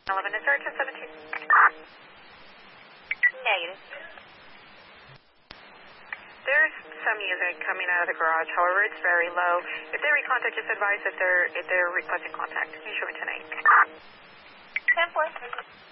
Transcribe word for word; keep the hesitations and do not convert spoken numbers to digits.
eleven is search and seventeen. Negative. There's some music coming out of the garage, however, it's very low. If they recontact, just advise if they're if they're requesting contact. You show me tonight. ten four.